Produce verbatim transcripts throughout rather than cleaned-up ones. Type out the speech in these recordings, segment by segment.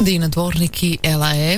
Dina Dvornik i Ela E.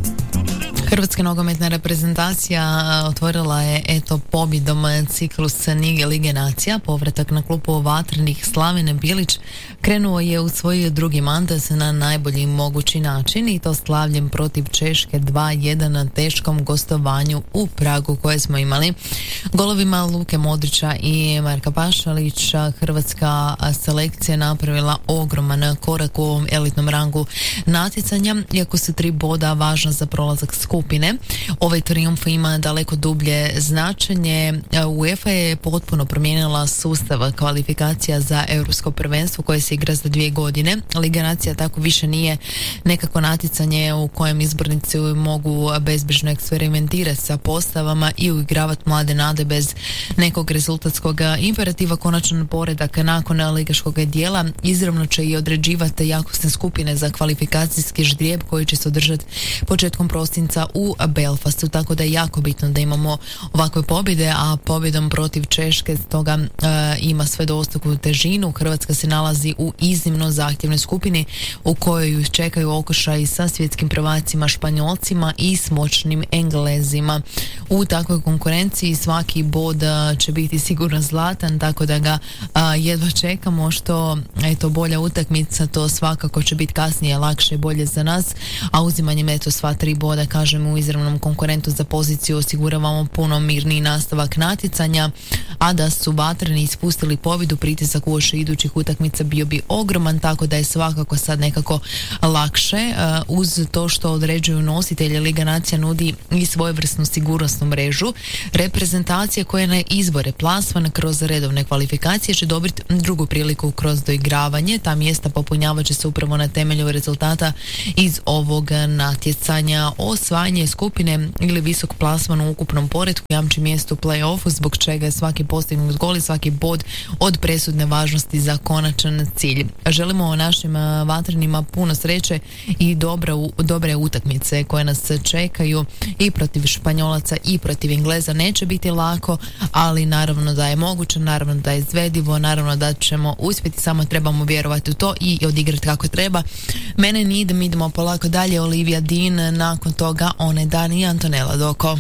Hrvatska nogometna reprezentacija otvorila je eto pobjedom ciklus Lige nacija. Povratak na klupu vatrenih Slavine Bilić krenuo je u svoj drugi mandat na najbolji mogući način i to slavljem protiv Češke dva jedan na teškom gostovanju u Pragu koje smo imali. Golovima Luke Modrića i Marka Pašalića hrvatska selekcija napravila ogroman korak u ovom elitnom rangu natjecanja, iako su tri boda važna za prolazak skupine. Ovaj trijumf ima daleko dublje značenje. UEFA je potpuno promijenila sustav kvalifikacija za europsko prvenstvo koje se igra za dvije godine. Liga nacija tako više nije nekako natjecanje u kojem izbornici mogu bezbrižno eksperimentirati sa postavama i uigravati mlade nade bez nekog rezultatskog imperativa. Konačan poredak nakon ligaškog dijela izravno će i određivati jakosne skupine za kvalifikacijski ždrijeb koji će se održati početkom prosinca u Belfastu, tako da je jako bitno da imamo ovakve pobjede, a pobjedom protiv Češke stoga e, ima sve dostatnu težinu. Hrvatska se nalazi u iznimno zahtjevnoj skupini u kojoj čekaju okršaj sa svjetskim prvacima Španjolcima i s moćnim Englezima. U takvoj konkurenciji svaki bod a, će biti sigurno zlatan, tako da ga a, jedva čekamo. Što eto bolja utakmica, to svakako će biti kasnije lakše i bolje za nas, a uzimanjem eto sva tri boda, kažemo, u izravnom konkurentu za poziciju osiguravamo puno mirniji nastavak natjecanja, a da su vatreni ispustili pobjedu, pritisak uoči idućih utakmica bio bi ogroman, tako da je svakako sad nekako lakše. Uz to što određuju nositelje, Liga nacija nudi i svojevrsnu sigurnosnu mrežu. Reprezentacije koje na izbore plasman kroz redovne kvalifikacije će dobiti drugu priliku kroz doigravanje. Ta mjesta popunjavat će se upravo na temelju rezultata iz ovog natjecanja. Osvajanje skupine ili visok plasman u ukupnom poretku jamči mjesto u play-offu, zbog čega je svaki postignut gol i svaki bod od presudne važnosti za konačan cilj. Želimo našim vatrenima puno sreće i dobra, dobre utakmice koje nas čekaju i protiv Španjolaca i protiv Engleza. Neće biti lako, ali naravno da je moguće, naravno da je izvedivo, naravno da ćemo uspjeti, samo trebamo vjerovati u to i odigrati kako treba. Mene nije, mi idemo polako dalje. Olivia Dean, nakon toga One Dan i Antonella Doko.